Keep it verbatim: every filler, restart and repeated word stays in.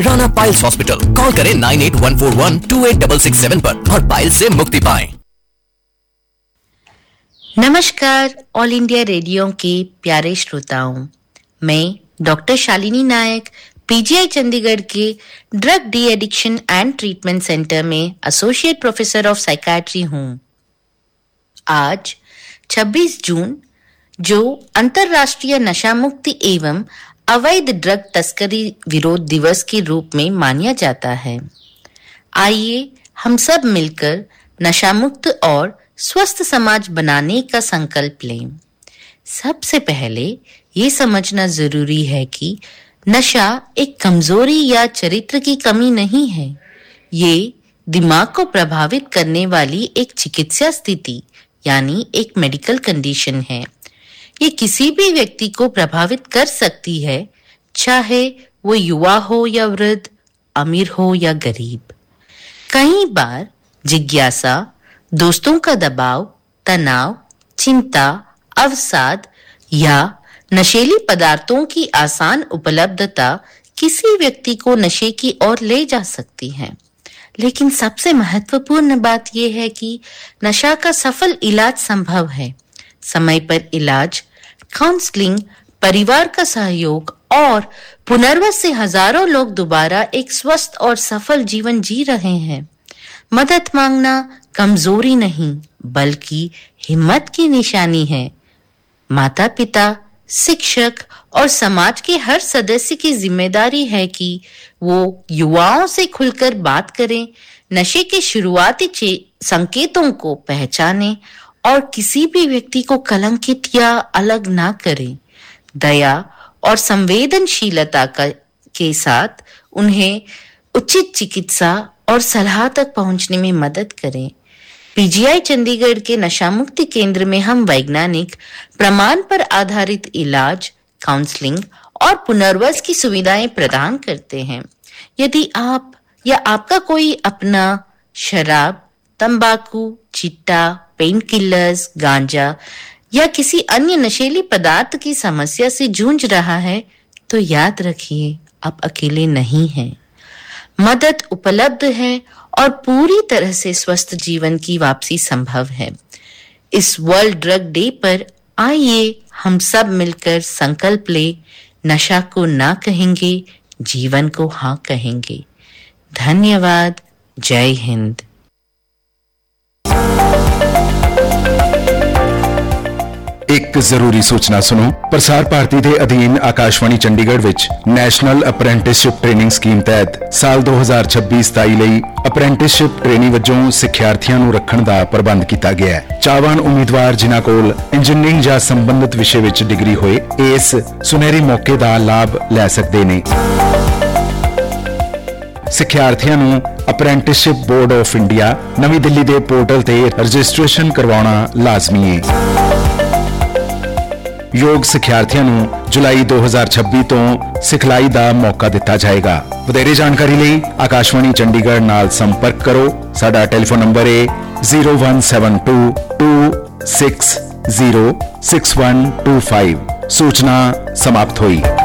Rana piles hospital. Call करें nine eight one four one two eight six six seven पर और piles से मुक्ति पाएं। नमस्कार ऑल इंडिया रेडियो के प्यारे श्रोताओं, मैं डॉक्टर शालिनी नायक पीजीआई चंडीगढ़ के drug de addiction and treatment centre में एसोसिएट प्रोफेसर ऑफ साइकियाट्री हूं। आज छब्बीस जून, जो अंतर्राष्ट्रीय नशा मुक्ति एवं अवैध ड्रग तस्करी विरोध दिवस के रूप में माना जाता है। आइए हम सब मिलकर नशा मुक्त और स्वस्थ समाज बनाने का संकल्प लें। सबसे पहले ये समझना जरूरी है कि नशा एक कमजोरी या चरित्र की कमी नहीं है। ये दिमाग को प्रभावित करने वाली एक चिकित्सा स्थिति यानी एक मेडिकल कंडीशन है। ये किसी भी व्यक्ति को प्रभावित कर सकती है, चाहे वो युवा हो या वृद्ध, अमीर हो या गरीब। कई बार जिज्ञासा, दोस्तों का दबाव, तनाव, चिंता, अवसाद या नशीली पदार्थों की आसान उपलब्धता किसी व्यक्ति को नशे की ओर ले जा सकती है। लेकिन सबसे महत्वपूर्ण बात यह है कि नशा का सफल इलाज संभव है। समय पर इलाज, काउंसलिंग, परिवार का सहयोग और पुनर्वास से हजारों लोग दोबारा एक स्वस्थ और सफल जीवन जी रहे हैं। मदद मांगना कमजोरी नहीं, बल्कि हिम्मत की निशानी है। माता पिता, शिक्षक और समाज के हर सदस्य की जिम्मेदारी है कि वो युवाओं से खुलकर बात करें, नशे के शुरुआती संकेतों को पहचानें और किसी भी व्यक्ति को कलंकित या अलग ना करें। दया और संवेदनशीलता का के साथ उन्हें उचित चिकित्सा और सलाह तक पहुंचने में मदद करें। पीजीआई चंडीगढ़ के नशा मुक्ति केंद्र में हम वैज्ञानिक प्रमाण पर आधारित इलाज, काउंसलिंग और पुनर्वास की सुविधाएं प्रदान करते हैं। यदि आप या आपका कोई अपना शराब, तंबाकू, चिट्टा, पेन किलर्स, गांजा या किसी अन्य नशीली पदार्थ की समस्या से जूझ रहा है, तो याद रखिए, आप अकेले नहीं हैं। मदद उपलब्ध है और पूरी तरह से स्वस्थ जीवन की वापसी संभव है। इस वर्ल्ड ड्रग डे पर आइए हम सब मिलकर संकल्प ले, नशा को ना कहेंगे, जीवन को हाँ कहेंगे। धन्यवाद। जय हिंद। एक जरूरी सूचना सुनो। प्रसार भारती ਦੇ ਅਧੀਨ ਆਕਾਸ਼ਵਾਣੀ ਚੰਡੀਗੜ੍ਹ ਵਿੱਚ ਨੈਸ਼ਨਲ ਅਪ੍ਰੈਂਟਿਸਸ਼ਿਪ ਟ੍ਰੇਨਿੰਗ ਸਕੀਮ ਤਹਿਤ ਸਾਲ ਦੋ ਹਜ਼ਾਰ ਛੱਬੀ ਸਤਾਈ ਲਈ ਅਪ੍ਰੈਂਟਿਸਸ਼ਿਪ ਟ੍ਰੇਨੀ ਵਜੋਂ ਸਿੱਖਿਆਰਥੀਆਂ ਨੂੰ ਰੱਖਣ ਦਾ ਪ੍ਰਬੰਧ ਕੀਤਾ ਗਿਆ ਹੈ। ਚਾਹਵਾਨ ਉਮੀਦਵਾਰ ਜਿਨ੍ਹਾਂ ਕੋਲ ਇੰਜੀਨੀਅਰਿੰਗ ਜਾਂ ਸੰਬੰਧਿਤ ਵਿਸ਼ੇ ਵਿੱਚ ਡਿਗਰੀ ਹੋਏ, ਇਸ ਸੁਨਹਿਰੀ ਮੌਕੇ ਦਾ ਲਾਭ ਲੈ ਸਕਦੇ ਨੇ। ਸਿੱਖਿਆਰਥੀਆਂ ਨੂੰ ਅਪ੍ਰੈਂਟਿਸਸ਼ਿਪ ਬੋਰਡ ਆਫ ਇੰਡੀਆ ਨਵੀਂ ਦਿੱਲੀ ਦੇ ਪੋਰਟਲ ਤੇ ਰਜਿਸਟ੍ਰੇਸ਼ਨ ਕਰਵਾਉਣਾ ਲਾਜ਼ਮੀ ਹੈ। ਯੋਗ ਸਿੱਖਿਆਰਥੀਆਂ ਨੂੰ ਜੁਲਾਈ ਦੋ ਹਜ਼ਾਰ ਛੱਬੀ ਤੋਂ ਸਿਖਲਾਈ ਦਾ ਮੌਕਾ ਦਿੱਤਾ ਜਾਏਗਾ। ਵਧੇਰੇ ਜਾਣਕਾਰੀ ਲਈ ਆਕਾਸ਼ਵਾਣੀ ਚੰਡੀਗੜ੍ਹ ਨਾਲ ਸੰਪਰਕ ਕਰੋ। ਸਾਡਾ ਟੈਲੀਫੋਨ ਨੰਬਰ ਹੈ zero one seven two two six zero six one two five। ਸੂਚਨਾ ਸਮਾਪਤ ਹੋਈ।